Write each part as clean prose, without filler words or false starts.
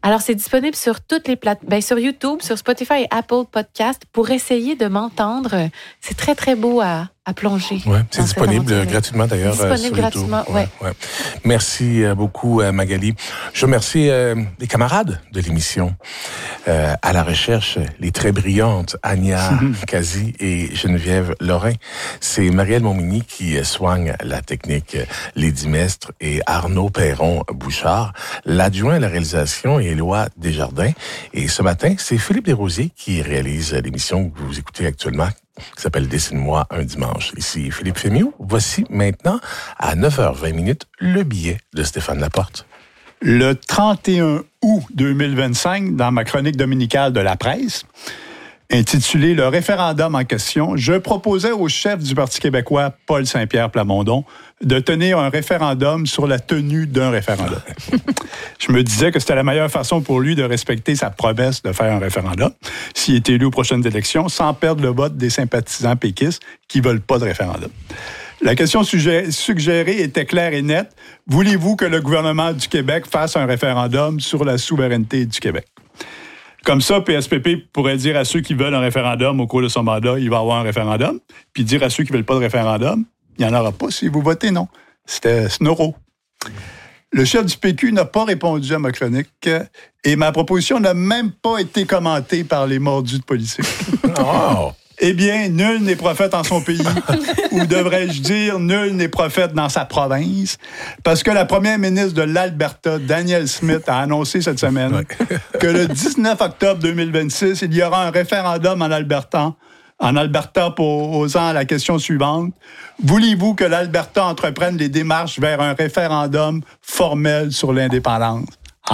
Alors, c'est disponible sur toutes les plateformes, sur YouTube, sur Spotify et Apple Podcast pour essayer de m'entendre. C'est très, très beau à plonger. Oui, c'est disponible gratuitement d'ailleurs. Disponible gratuitement, oui. Ouais. Merci beaucoup, Magali. Je remercie les camarades de l'émission. À la recherche, les très brillantes Ania Kazi et Geneviève Lorrain. C'est Marielle Montmigny qui soigne la technique, Lady Mestre et Arnaud Perron-Bouchard. L'adjoint à la réalisation est Éloi Desjardins. Et ce matin, c'est Philippe Desrosiers qui réalise l'émission que vous écoutez actuellement, qui s'appelle « Dessine-moi un dimanche ». Ici Philippe Fémiot. Voici maintenant, à 9h20, le billet de Stéphane Laporte. Le 31 août 2025, dans ma chronique dominicale de la presse, intitulée « Le référendum en question », je proposais au chef du Parti québécois, Paul Saint-Pierre Plamondon, de tenir un référendum sur la tenue d'un référendum. Je me disais que c'était la meilleure façon pour lui de respecter sa promesse de faire un référendum, s'il est élu aux prochaines élections, sans perdre le vote des sympathisants péquistes qui ne veulent pas de référendum. La question suggérée était claire et nette. Voulez-vous que le gouvernement du Québec fasse un référendum sur la souveraineté du Québec? Comme ça, PSPP pourrait dire à ceux qui veulent un référendum au cours de son mandat, il va y avoir un référendum, puis dire à ceux qui ne veulent pas de référendum, il n'y en aura pas si vous votez non. C'était Snoro. Le chef du PQ n'a pas répondu à ma chronique et ma proposition n'a même pas été commentée par les mordus de politique. Oh! Eh bien, nul n'est prophète en son pays, ou devrais-je dire, nul n'est prophète dans sa province, parce que la première ministre de l'Alberta, Danielle Smith, a annoncé cette semaine que le 19 octobre 2026, il y aura un référendum en Alberta posant la question suivante. Voulez-vous que l'Alberta entreprenne les démarches vers un référendum formel sur l'indépendance?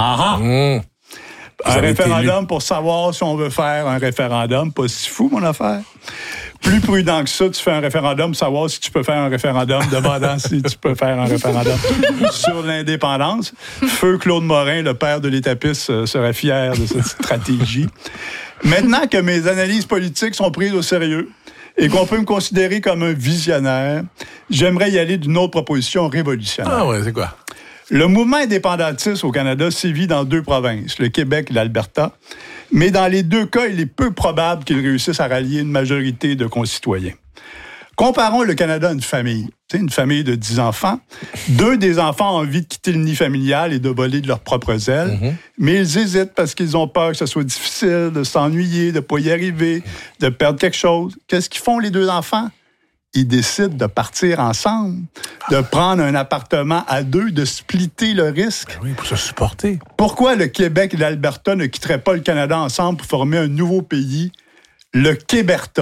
Un référendum pour savoir si on veut faire un référendum. Pas si fou, mon affaire. Plus prudent que ça, tu fais un référendum pour savoir si tu peux faire un référendum demandant si tu peux faire un référendum sur l'indépendance. Feu Claude Morin, le père de l'étapiste, serait fier de cette stratégie. Maintenant que mes analyses politiques sont prises au sérieux et qu'on peut me considérer comme un visionnaire, j'aimerais y aller d'une autre proposition révolutionnaire. Ah ouais, c'est quoi? Le mouvement indépendantiste au Canada sévit dans 2 provinces, le Québec et l'Alberta, mais dans les 2 cas, il est peu probable qu'ils réussissent à rallier une majorité de concitoyens. Comparons le Canada à une famille. Une famille de 10 enfants. 2 des enfants ont envie de quitter le nid familial et de voler de leurs propres ailes, mais ils hésitent parce qu'ils ont peur que ce soit difficile, de s'ennuyer, de ne pas y arriver, de perdre quelque chose. Qu'est-ce qu'ils font, les 2 enfants? Ils décident de partir ensemble, de prendre un appartement à 2, de splitter le risque. Ben oui, pour se supporter. Pourquoi le Québec et l'Alberta ne quitteraient pas le Canada ensemble pour former un nouveau pays, le Québerta?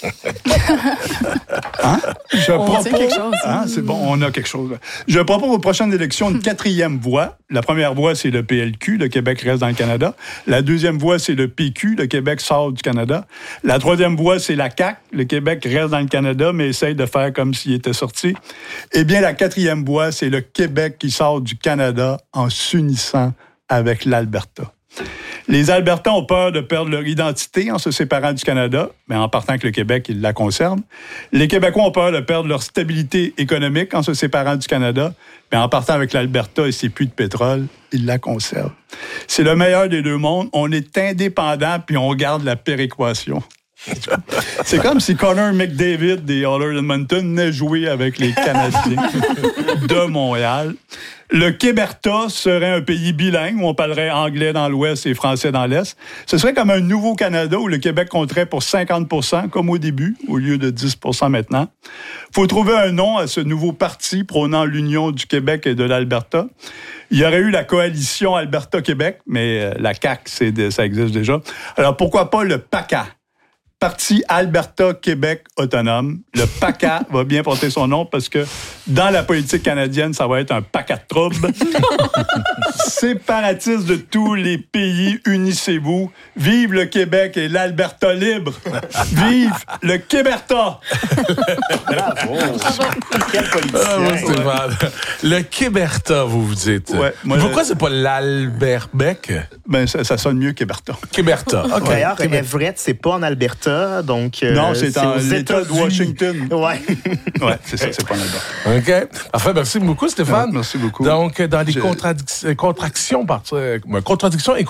On sait quelque chose. C'est bon, on a quelque chose. Je propose aux prochaines élections une 4e voie. La première voie, c'est le PLQ, le Québec reste dans le Canada. La 2e voie, c'est le PQ, le Québec sort du Canada. La 3e voie, c'est la CAQ, le Québec reste dans le Canada, mais essaye de faire comme s'il était sorti. Eh bien, la 4e voie, c'est le Québec qui sort du Canada en s'unissant avec l'Alberta. Les Albertans ont peur de perdre leur identité en se séparant du Canada, mais en partant avec le Québec, ils la conservent. Les Québécois ont peur de perdre leur stabilité économique en se séparant du Canada, mais en partant avec l'Alberta et ses puits de pétrole, ils la conservent. C'est le meilleur des 2 mondes. On est indépendant puis on garde la péréquation. C'est comme si Connor McDavid des Oilers d'Edmonton venait jouer avec les Canadiens de Montréal. Le Québerta serait un pays bilingue où on parlerait anglais dans l'Ouest et français dans l'Est. Ce serait comme un nouveau Canada où le Québec compterait pour 50%, comme au début, au lieu de 10% maintenant. Il faut trouver un nom à ce nouveau parti prônant l'union du Québec et de l'Alberta. Il y aurait eu la coalition Alberta-Québec, mais la CAQ, ça existe déjà. Alors pourquoi pas le PACA? Parti Alberta-Québec autonome. Le PACA va bien porter son nom parce que dans la politique canadienne, ça va être un PACA de trouble. Séparatistes de tous les pays, unissez-vous. Vive le Québec et l'Alberta libre. Vive le Québerta. Bravo. Quel politicien. Le Québerta, vous dites. Ouais, pourquoi c'est pas l'Alberbec? Ben, ça sonne mieux Québerta. Québerta, OK. D'ailleurs, Everett, c'est pas en Alberta, donc... non, c'est aux l'État de Washington. Ouais. Ouais, c'est ça, c'est pas en Alberta. OK. Enfin, merci beaucoup, Stéphane. Merci beaucoup. Donc, dans les contradictions et